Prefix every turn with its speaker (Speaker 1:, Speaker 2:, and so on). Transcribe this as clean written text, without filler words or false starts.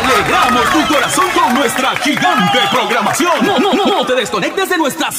Speaker 1: Alegramos tu corazón con nuestra gigante programación. No te desconectes de nuestras